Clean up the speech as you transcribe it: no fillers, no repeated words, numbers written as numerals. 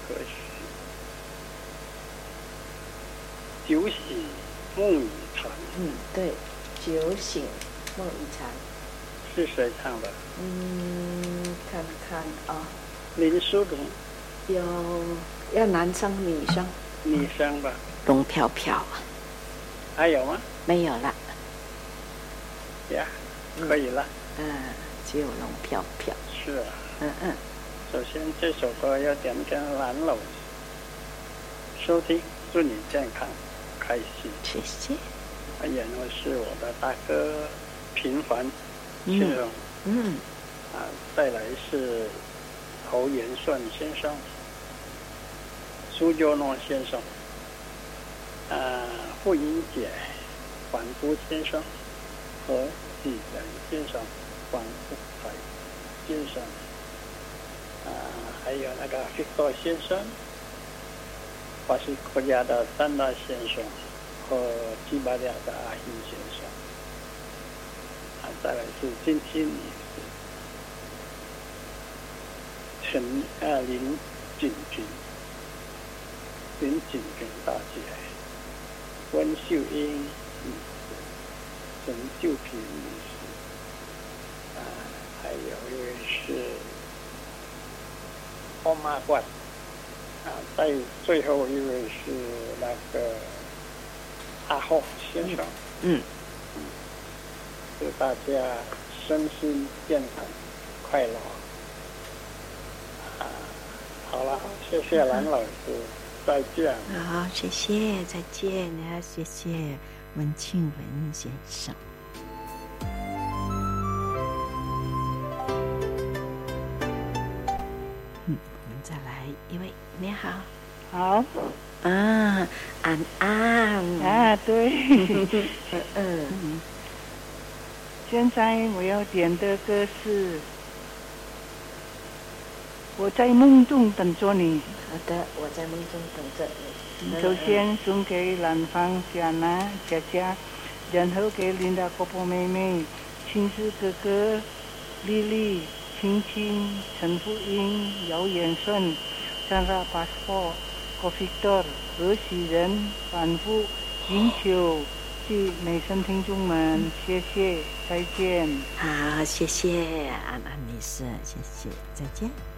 歌是酒醒梦已长。 对，酒醒梦已长。 是谁唱的？ 看看啊， 林淑荣。 要男生女生？ 女生吧。 龙飘飘。 还有吗？ 没有了。 呀，可以了。 只有龙飘飘。 是啊。首先这首歌要点给蓝老收听，祝你健康开心。 谢谢。 然后是我的大哥平凡先生。再来是侯元顺先生、苏九诺先生、傅英姐、黄福先生和纪仁先生、黄福海先生，还有那个 Victor 先生、巴西国家的三大先生和西班牙的阿英先生。再来是金星女士、林景君大姐、温秀英女士、陈秀萍女士，还有一位是欧妈冠，在最后一位是那个阿浩先生。祝大家身心健康快乐。好了，谢谢蓝老师，再见。 好，谢谢，再见。也谢谢文庆文先生。我们再来一位，你好。 好。 安安。 对。现在我要点的歌是我在梦中等着你。 好的，我在梦中等着你。 首先送给兰芳、佳娜、佳佳，然后给琳达婆婆妹妹、青子哥哥、丽丽、青青、陈福英、姚元顺、张拉巴斯波、郭菲多、何喜仁、反复、金秋。祝美声听众们，谢谢，再见。 好，谢谢安安女士，谢谢，再见。